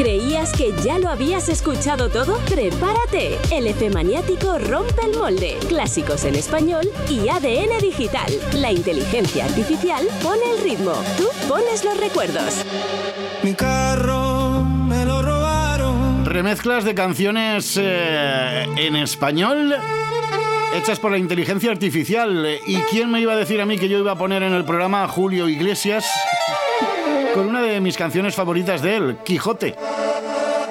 ¿Creías que ya lo habías escuchado todo? ¡Prepárate! El Efemaniático rompe el molde. Clásicos en español y ADN digital. La inteligencia artificial pone el ritmo. Tú pones los recuerdos. Mi carro me lo robaron. Remezclas de canciones en español hechas por la inteligencia artificial. ¿Y quién me iba a decir a mí que yo iba a poner en el programa a Julio Iglesias con una de mis canciones favoritas de él, Quijote?